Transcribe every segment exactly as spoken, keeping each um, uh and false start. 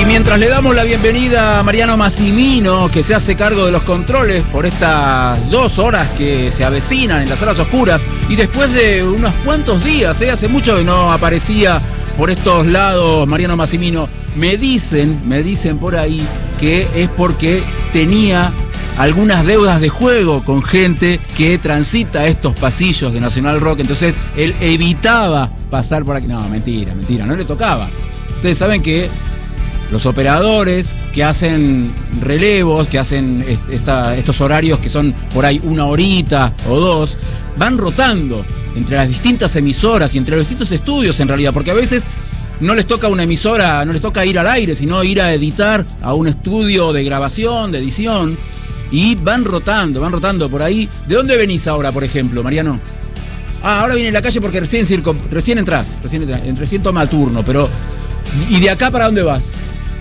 Y mientras le damos la bienvenida a Mariano Massimino, que se hace cargo de los controles por estas dos horas que se avecinan en las horas oscuras, y después de unos cuantos días, ¿eh? Hace mucho que no aparecía por estos lados Mariano Massimino, me dicen, me dicen por ahí que es porque tenía algunas deudas de juego con gente que transita estos pasillos de Nacional Rock, entonces él evitaba pasar por aquí. No, mentira, mentira, no le tocaba. Ustedes saben que los operadores que hacen relevos, que hacen esta, estos horarios que son por ahí una horita o dos, van rotando entre las distintas emisoras y entre los distintos estudios en realidad, porque a veces no les toca una emisora, no les toca ir al aire, sino ir a editar a un estudio de grabación, de edición, y van rotando, van rotando por ahí. ¿De dónde venís ahora, por ejemplo, Mariano? Ah, ahora viene en la calle porque recién, circo, recién entras, recién, entras, recién toma turno, pero ¿y de acá para dónde vas?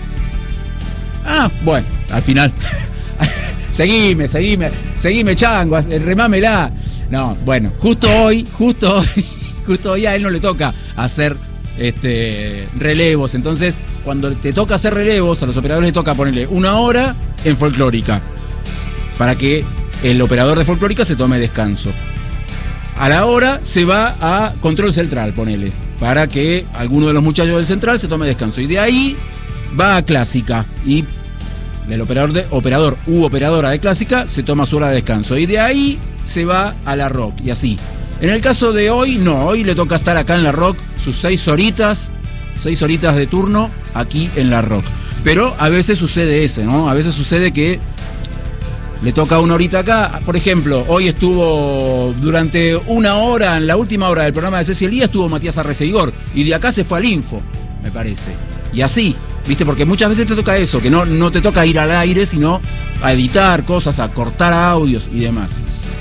Ah, bueno, al final. seguime, seguime, seguime, chango, remámela. No, bueno, justo hoy, justo hoy, justo hoy a él no le toca hacer este, relevos. Entonces, cuando te toca hacer relevos, a los operadores les toca ponerle una hora en folclórica, para que el operador de folclórica se tome descanso. A la hora se va a control central, ponele, para que alguno de los muchachos del central se tome descanso. Y de ahí va a clásica. Y el operador, de, operador u operadora de clásica se toma su hora de descanso. Y de ahí se va a la rock. Y así. En el caso de hoy, no. Hoy le toca estar acá en la rock sus seis horitas. Seis horitas de turno aquí en la rock. Pero a veces sucede ese, ¿no? A veces sucede que le toca una horita acá. Por ejemplo, hoy estuvo durante una hora, en la última hora del programa de Ceci Elías, estuvo Matías Arreceigor. Y de acá se fue al Info, me parece. Y así, ¿viste? Porque muchas veces te toca eso, que no, no te toca ir al aire, sino a editar cosas, a cortar audios y demás.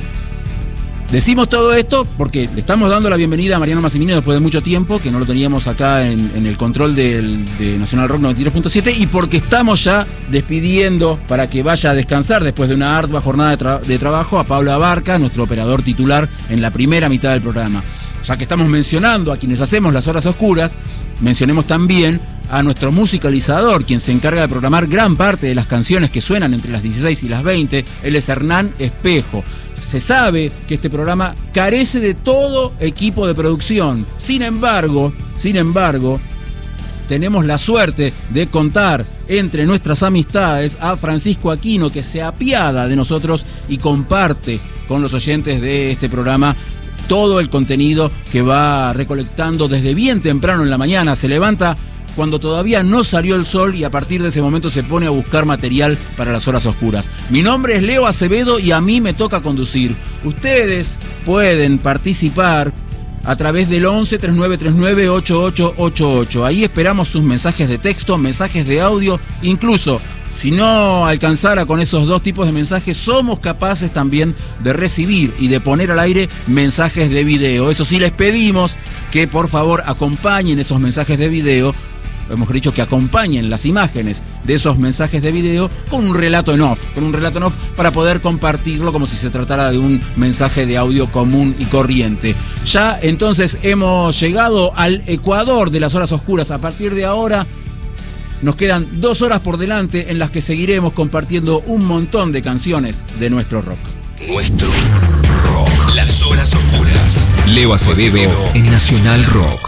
Decimos todo esto porque le estamos dando la bienvenida a Mariano Massimino después de mucho tiempo, que no lo teníamos acá en, en el control del, de Nacional Rock noventa y tres punto siete, y porque estamos ya despidiendo para que vaya a descansar después de una ardua jornada de, tra- de trabajo a Pablo Abarca, nuestro operador titular en la primera mitad del programa. Ya que estamos mencionando a quienes hacemos las horas oscuras, mencionemos también a nuestro musicalizador, quien se encarga de programar gran parte de las canciones que suenan entre las dieciséis y las veinte. Él es Hernán Espejo. Se sabe que este programa carece de todo equipo de producción. Sin embargo, sin embargo, tenemos la suerte de contar entre nuestras amistades a Francisco Aquino, que se apiada de nosotros y comparte con los oyentes de este programa todo el contenido que va recolectando desde bien temprano en la mañana. Se levanta cuando todavía no salió el sol y a partir de ese momento se pone a buscar material para las horas oscuras. Mi nombre es Leo Acevedo y a mí me toca conducir. Ustedes pueden participar a través del once, treinta y nueve treinta y nueve, ochenta y ocho ochenta y ocho. Ahí esperamos sus mensajes de texto, mensajes de audio, incluso si no alcanzara con esos dos tipos de mensajes, somos capaces también de recibir y de poner al aire mensajes de video. Eso sí, les pedimos que por favor acompañen esos mensajes de video, hemos dicho que acompañen las imágenes de esos mensajes de video con un relato en off, con un relato en off para poder compartirlo como si se tratara de un mensaje de audio común y corriente. Ya entonces hemos llegado al Ecuador de las horas oscuras. A partir de ahora nos quedan dos horas por delante en las que seguiremos compartiendo un montón de canciones de nuestro rock. Nuestro rock. Las horas oscuras. Leo Acevedo en Nacional Rock.